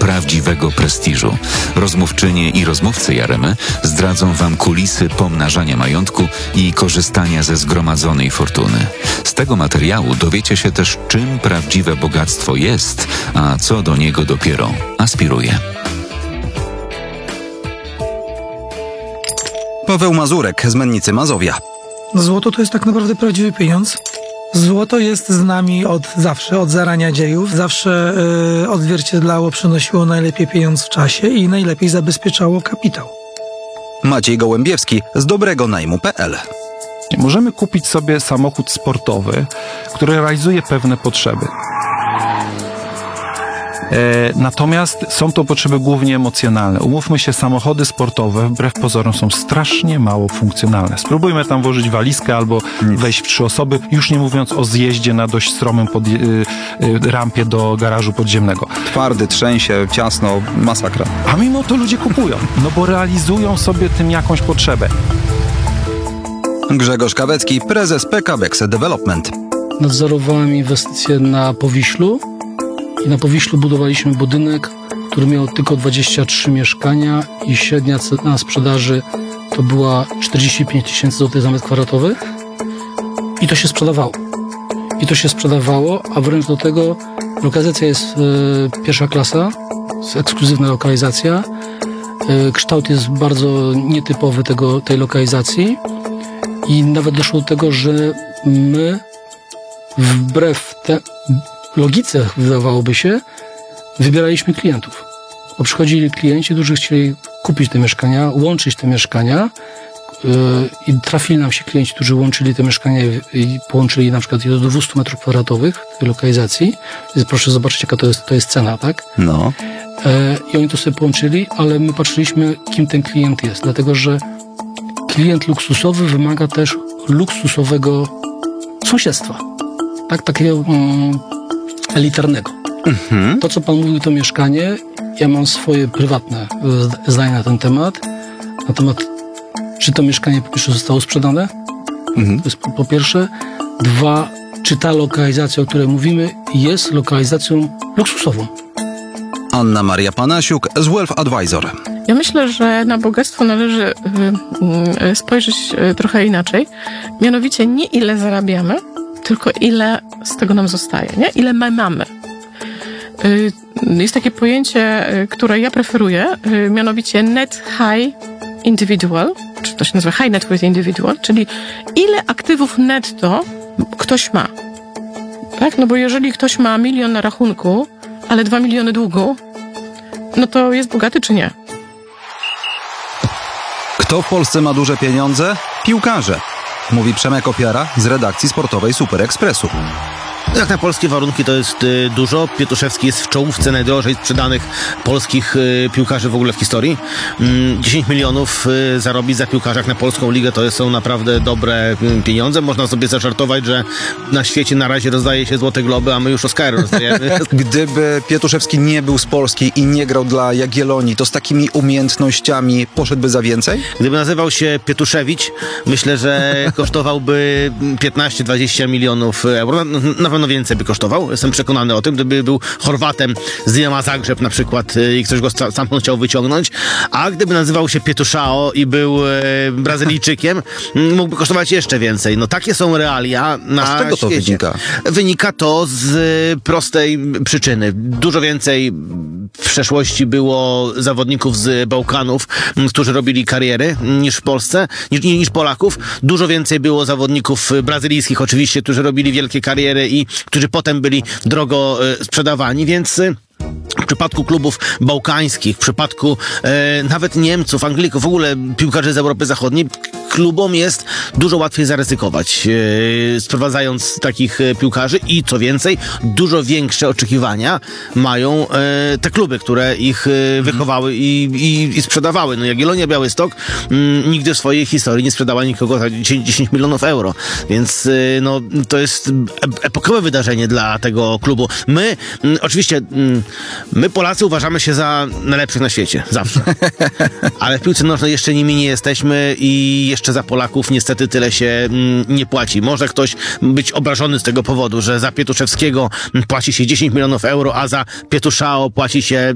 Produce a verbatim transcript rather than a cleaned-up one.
prawdziwego prestiżu. Rozmówczynie i rozmówcy Jaremy zdradzą wam kulisy pomnażania majątku i korzystania ze zgromadzonej fortuny. Z tego materiału dowiecie się też, czym prawdziwe bogactwo jest, a co do niego dopiero aspiruje. Paweł Mazurek z Mennicy Mazowia. Złoto to jest tak naprawdę prawdziwy pieniądz. Złoto jest z nami od zawsze, od zarania dziejów. Zawsze yy, odzwierciedlało, przynosiło najlepiej pieniądz w czasie i najlepiej zabezpieczało kapitał. Maciej Gołębiewski z dobrego najmu kropka p l. Możemy kupić sobie samochód sportowy, który realizuje pewne potrzeby. E, natomiast są to potrzeby głównie emocjonalne. Umówmy się, samochody sportowe wbrew pozorom są strasznie mało funkcjonalne. Spróbujmy tam włożyć walizkę albo wejść w trzy osoby, już nie mówiąc o zjeździe na dość stromym pod, y, y, rampie do garażu podziemnego. Twardy, trzęsie, ciasno, masakra. A mimo to ludzie kupują, no bo realizują sobie tym jakąś potrzebę. Grzegorz Kawecki, prezes P K Bexe Development. Nadzorowałem inwestycje na Powiślu i na Powiślu budowaliśmy budynek, który miał tylko dwadzieścia trzy mieszkania i średnia cena sprzedaży to była czterdzieści pięć tysięcy złotych za metr kwadratowy i to się sprzedawało. I to się sprzedawało, a wręcz do tego lokalizacja jest e, pierwsza klasa, jest ekskluzywna lokalizacja. E, kształt jest bardzo nietypowy tego, tej lokalizacji i nawet doszło do tego, że my wbrew te logice, wydawałoby się, wybieraliśmy klientów. Bo przychodzili klienci, którzy chcieli kupić te mieszkania, łączyć te mieszkania yy, i trafili nam się klienci, którzy łączyli te mieszkania i, i połączyli na przykład je do dwieście metrów kwadratowych w tej lokalizacji. Więc proszę zobaczyć, jaka to jest, to jest cena, tak? No. Yy, I oni to sobie połączyli, ale my patrzyliśmy, kim ten klient jest, dlatego że klient luksusowy wymaga też luksusowego sąsiedztwa. Tak, takiego mm, elitarnego. Mhm. To, co pan mówił, to mieszkanie, ja mam swoje prywatne zdanie na ten temat. Na temat, czy to mieszkanie po pierwsze zostało sprzedane? Mhm. To jest po, po pierwsze. Dwa, czy ta lokalizacja, o której mówimy, jest lokalizacją luksusową? Anna Maria Panasiuk z Wealth Advisor. Ja myślę, że na bogactwo należy y, y, spojrzeć y, trochę inaczej. Mianowicie nie ile zarabiamy, tylko ile z tego nam zostaje, nie? Ile my mamy. Y, jest takie pojęcie, y, które ja preferuję, y, mianowicie net high individual, czy to się nazywa high net worth individual, czyli ile aktywów netto ktoś ma. Tak? No bo jeżeli ktoś ma milion na rachunku, ale dwa miliony długu, no to jest bogaty czy nie? Kto w Polsce ma duże pieniądze? Piłkarze. Mówi Przemek Opiara z redakcji sportowej Super Expressu. Jak na polskie warunki to jest y, dużo. Pietuszewski jest w czołówce najdrożej sprzedanych polskich y, piłkarzy w ogóle w historii. Mm, dziesięć milionów y, zarobić za piłkarza jak na polską ligę to są naprawdę dobre y, pieniądze. Można sobie zażartować, że na świecie na razie rozdaje się złote globy, a my już Oscary rozdajemy. Gdyby Pietuszewski nie był z Polski i nie grał dla Jagiellonii, to z takimi umiejętnościami poszedłby za więcej? Gdyby nazywał się Pietuszewicz, myślę, że kosztowałby piętnaście dwadzieścia milionów euro. Na, na pewno więcej by kosztował. Jestem przekonany o tym. Gdyby był Chorwatem z Dynama Zagrzeb na przykład i ktoś go stamtąd chciał wyciągnąć, a gdyby nazywał się Pietuszao i był e, Brazylijczykiem, mógłby kosztować jeszcze więcej. No takie są realia na A z czego to świecie. wynika? Wynika to z prostej przyczyny. Dużo więcej w przeszłości było zawodników z Bałkanów, którzy robili kariery niż w Polsce, niż, niż Polaków. Dużo więcej było zawodników brazylijskich oczywiście, którzy robili wielkie kariery i którzy potem byli drogo e, sprzedawani, więc e, w przypadku klubów bałkańskich, w przypadku e, nawet Niemców, Anglików, w ogóle piłkarzy z Europy Zachodniej, klubom jest dużo łatwiej zaryzykować, e, sprowadzając takich e, piłkarzy i co więcej, dużo większe oczekiwania mają e, te kluby, które ich e, wychowały i, i, i sprzedawały. No Jagiellonia Białystok m, nigdy w swojej historii nie sprzedała nikogo za dziesięć milionów euro, więc e, no, to jest epokowe wydarzenie dla tego klubu. My, m, oczywiście m, my Polacy uważamy się za najlepszych na świecie, zawsze. Ale w piłce nożnej jeszcze nimi nie jesteśmy i jeszcze za Polaków niestety tyle się mm, nie płaci. Może ktoś być obrażony z tego powodu, że za Pietuszewskiego płaci się dziesięć milionów euro, a za Pietuszao płaci się